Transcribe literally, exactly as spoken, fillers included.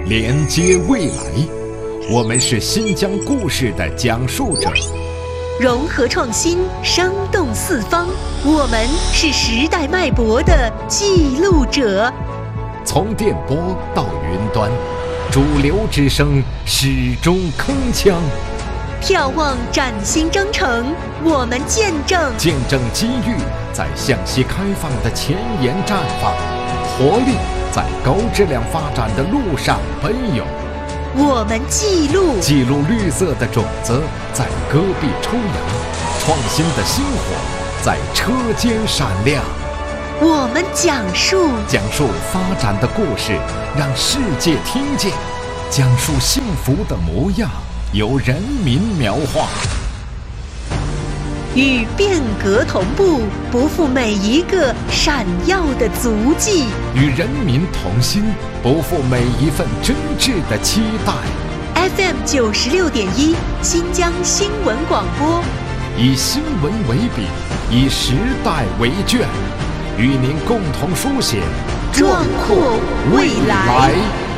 连接未来。我们是新疆故事的讲述者， 融合创新，生动四方。我们是时代脉搏的记录者。 从电波到云端，主流之声始终铿锵。 眺望崭新征程，我们见证见证机遇在向西开放的前沿绽放，活力在高质量发展的路上奔涌。 我们记录记录绿色的种子在戈壁抽芽，创新的星火在车间闪亮。 我们讲述讲述发展的故事，让世界听见；讲述幸福的模样，由人民描画。 与变革同步，不负每一个闪耀的足迹； 与人民同心，不负每一份真挚的期待。 F M 九十六点一，新疆新闻广播， 以新闻为笔，以时代为卷，与您共同书写壮阔未来。